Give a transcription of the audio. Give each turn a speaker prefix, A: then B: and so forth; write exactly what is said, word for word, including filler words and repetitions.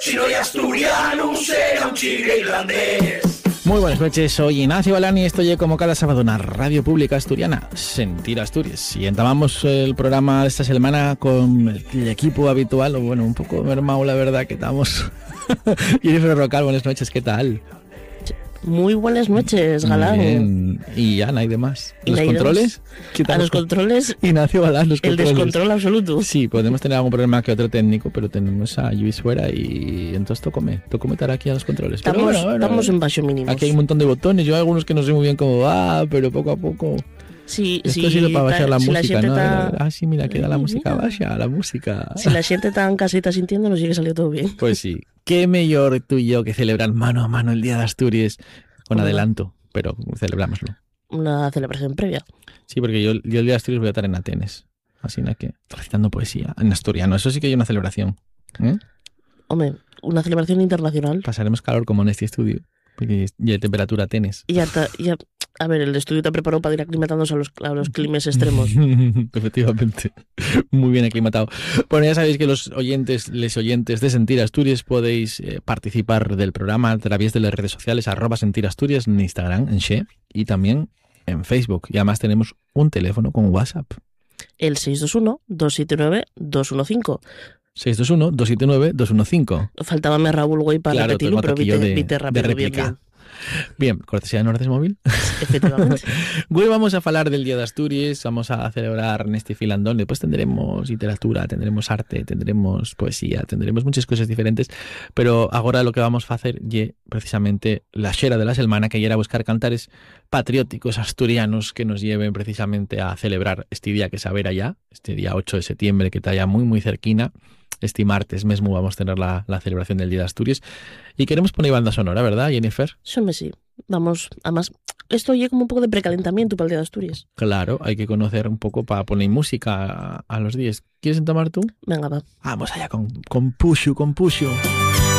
A: si no hay asturiano será un chigre irlandés.
B: Muy buenas noches, soy Ignacio Balani y estoy como cada sábado en la radio pública asturiana, Sentir Asturias. Y entamamos el programa de esta semana con el equipo habitual, o bueno, un poco mermado la verdad que estamos. Jennifer Rocal, buenas noches, ¿qué tal?
C: Muy buenas noches, Galán.
B: Bien. Y Ana y demás.
C: ¿Y
B: ¿Los controles?
C: ¿Qué tal? A los controles.
B: Ignacio Balán, los controles.
C: El descontrol absoluto.
B: Sí, podemos tener algún problema que otro técnico, pero tenemos a Luis fuera y entonces tocome, tocome estar aquí a los controles.
C: Estamos,
B: pero bueno, bueno,
C: estamos en bajo mínimo.
B: Aquí hay un montón de botones, yo hay algunos que no sé muy bien cómo va, pero poco a poco.
C: Sí,
B: Esto
C: sí,
B: ha sido para bajar la
C: si
B: música,
C: la
B: ¿no?
C: Ta...
B: Ah, sí, mira, queda la música baja, la música.
C: Si la gente está en casita sintiendo, nos sigue saliendo todo bien.
B: Pues sí, qué mejor tú y yo que celebrar mano a mano el Día de Asturias con
C: Bueno,
B: adelanto, pero celebrámoslo.
C: Una celebración previa.
B: Sí, porque yo, yo el Día de Asturias voy a estar en Atenas, así que recitando poesía en asturiano, eso sí que hay una celebración. ¿Eh?
C: Hombre, una celebración internacional.
B: Pasaremos calor como en este estudio, porque ya hay temperatura Atenas.
C: Y ya, ta, ya A ver, el estudio te preparó para ir aclimatándose a los, a los climas extremos.
B: Efectivamente, muy bien aclimatado. Bueno, ya sabéis que los oyentes, les oyentes de Sentir Asturias podéis eh, participar del programa a través de las redes sociales arroba Sentir Asturias en Instagram, en She, y también en Facebook. Y además tenemos un teléfono con WhatsApp.
C: El seis dos uno, dos siete nueve, dos uno cinco.
B: seis dos uno, dos siete nueve, dos uno cinco.
C: Faltábame Raúl Güey para
B: claro,
C: repetirlo, pero vite,
B: de,
C: vite rápido,
B: de réplica.
C: Bien, bien.
B: Bien, cortesía de Nortes Móvil.
C: Efectivamente.
B: Hoy vamos a hablar del Día de Asturias, vamos a celebrar en este filandón. Después tendremos literatura, tendremos arte, tendremos poesía, tendremos muchas cosas diferentes. Pero ahora lo que vamos a hacer es precisamente la xera de la semana, que era buscar cantares patrióticos asturianos que nos lleven precisamente a celebrar este día que se verá ya, este día ocho de septiembre, que está ya muy muy cerquina. Este martes mismo vamos a tener la, la celebración del Día de Asturias y queremos poner banda sonora, ¿verdad, Jennifer?
C: Sí, sí. Vamos, además, esto oye como un poco de precalentamiento para el Día de Asturias.
B: Claro, hay que conocer un poco para poner música a, a los días. ¿Quieres entomar tú?
C: Venga, va.
B: Vamos allá con, con Pushu, con Pushu.